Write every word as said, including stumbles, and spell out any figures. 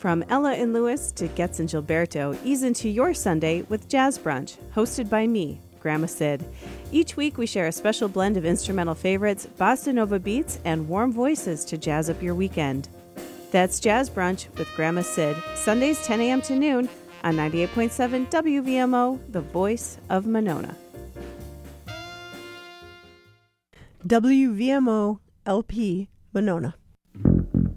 From Ella and Lewis to Getz and Gilberto, ease into your Sunday with Jazz Brunch, hosted by me, Grandma Sid. Each week we share a special blend of instrumental favorites, bossa nova beats, and warm voices to jazz up your weekend. That's Jazz Brunch with Grandma Sid, Sundays ten a.m. to noon on ninety-eight point seven W V M O, the voice of Monona. W V M O L P Monona.